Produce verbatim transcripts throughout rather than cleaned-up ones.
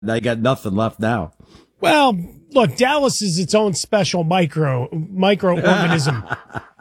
They got nothing left now. Well, look, Dallas is its own special micro microorganism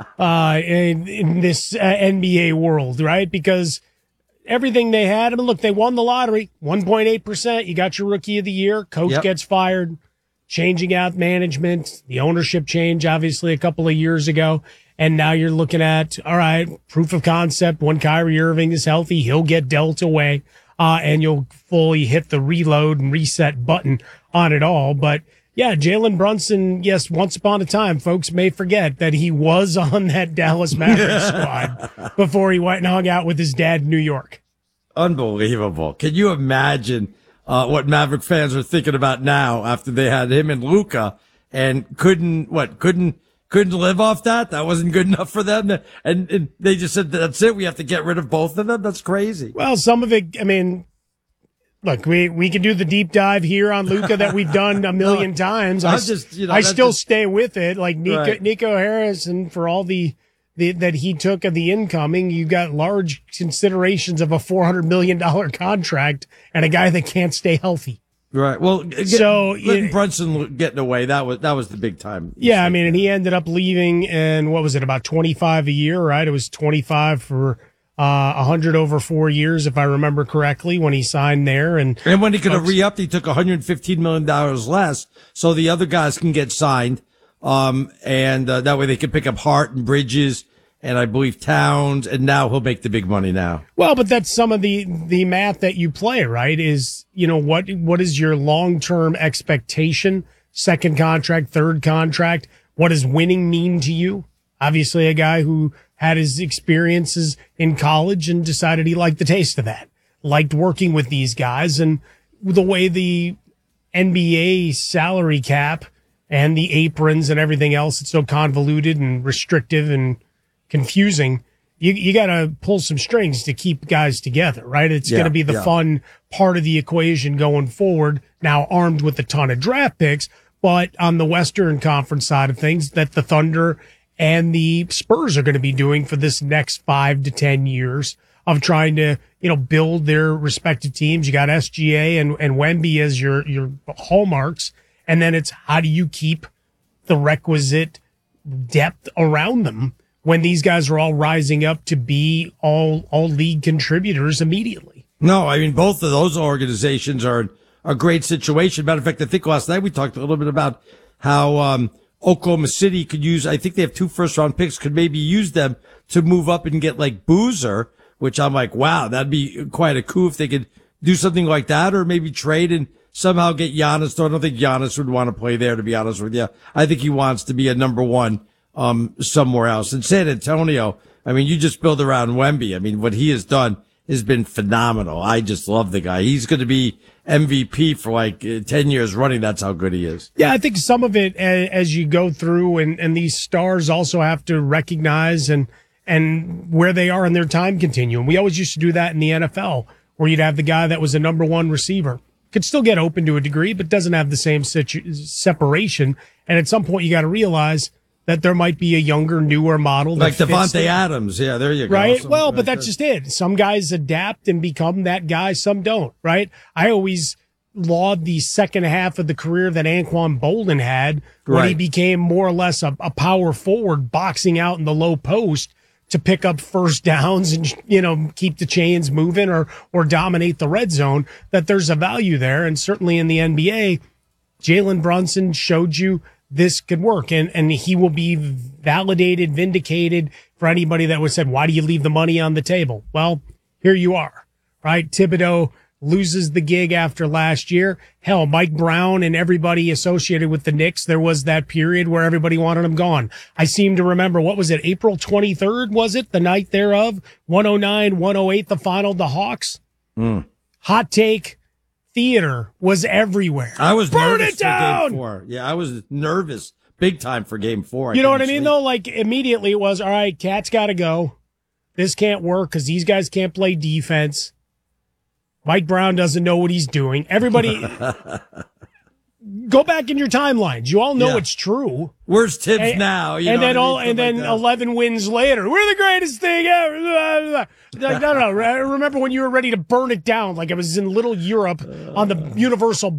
uh, in, in this uh, N B A world, right? Because everything they had, I mean, look, they won the lottery, one point eight percent. You got your rookie of the year. Coach yep. gets fired, changing out management, the ownership change, obviously, a couple of years ago. And now you're looking at, all right, proof of concept. When Kyrie Irving is healthy, he'll get dealt away, uh, and you'll fully hit the reload and reset button on it all. But yeah, Jalen Brunson, yes, once upon a time, folks may forget that he was on that Dallas Mavericks squad before he went and hung out with his dad in New York. Unbelievable. Can you imagine uh, what Maverick fans are thinking about now after they had him and Luka and couldn't, what, couldn't, couldn't live off that? That wasn't good enough for them. And, and they just said, that's it. We have to get rid of both of them. That's crazy. Well, some of it, I mean, look, we, we can do the deep dive here on Luka that we've done a million no, times. I, just, you know, I still just, stay with it. Like Nico, right. Nico Harrison, for all the, the, that he took of the incoming, you got large considerations of a four hundred million dollars contract and a guy that can't stay healthy. Right. Well, get, so letting Brunson getting away, that was, that was the big time. Yeah. I mean, and he ended up leaving in, what was it, about twenty-five a year, right? It was twenty-five for, Uh, a hundred over four years, if I remember correctly, when he signed there. And, and when he could have re-upped, he took one hundred fifteen million dollars less, so the other guys can get signed. Um, and, uh, that way they can pick up Hart and Bridges and I believe Towns, and now he'll make the big money now. Well, but that's some of the, the math that you play, right? Is, you know, what, what is your long-term expectation? Second contract, third contract. What does winning mean to you? Obviously a guy who had his experiences in college and decided he liked the taste of that, liked working with these guys. And the way the N B A salary cap and the aprons and everything else, it's so convoluted and restrictive and confusing. You, you got to pull some strings to keep guys together, right? It's yeah, going to be the yeah. fun part of the equation going forward. Now armed with a ton of draft picks, but on the Western Conference side of things, that the Thunder and the Spurs are going to be doing for this next five to ten years of trying to, you know, build their respective teams. You got S G A and, and Wemby as your, your hallmarks. And then it's how do you keep the requisite depth around them when these guys are all rising up to be all, all league contributors immediately? No, I mean, both of those organizations are a great situation. Matter of fact, I think last night we talked a little bit about how, um, Oklahoma City could use, I think they have two first round picks, could maybe use them to move up and get like Boozer, which I'm like, wow, that'd be quite a coup if they could do something like that, or maybe trade and somehow get Giannis. Though I don't think Giannis would want to play there, to be honest with you. I think he wants to be a number one, um, somewhere else. In San Antonio, I mean, you just build around Wemby. I mean, what he has done has been phenomenal. I just love the guy. He's going to be M V P for like ten years running. That's how good he is. Yeah, I think some of it as you go through, and, and these stars also have to recognize and and where they are in their time continuum. We always used to do that in the N F L, where you'd have the guy that was a number one receiver. Could still get open to a degree, but doesn't have the same situ- separation. And at some point, you got to realize that there might be a younger, newer model. Like Devontae Adams. Yeah, there you go. Right? Something well, but like that's that. just it. Some guys adapt and become that guy. Some don't, right? I always laud the second half of the career that Anquan Bolden had when right. he became more or less a, a power forward boxing out in the low post to pick up first downs and, you know, keep the chains moving or, or dominate the red zone, that there's a value there. And certainly in the N B A, Jalen Brunson showed you this could work, and, and he will be validated, vindicated for anybody that would said, why do you leave the money on the table? Well, here you are, right? Thibodeau loses the gig after last year. Hell, Mike Brown and everybody associated with the Knicks, there was that period where everybody wanted him gone. I seem to remember, what was it, April twenty-third, was it? The night thereof? one oh nine, one oh eight, the final, the Hawks. Mm. Hot take. Theater was everywhere. I was Burn nervous it down! for game four. Yeah, I was nervous big time for game four. I you know what I sleep. mean, though? Like, immediately it was, all right, Cat's got to go. This can't work because these guys can't play defense. Mike Brown doesn't know what he's doing. Everybody, go back in your timelines. You all know Yeah. it's true. Where's Tibbs And, now? You and know then what I all, mean? and Stuff then like that. eleven wins later, we're the greatest thing ever. Like, no, no, no. I remember when you were ready to burn it down, like it was in Little Europe on the Universal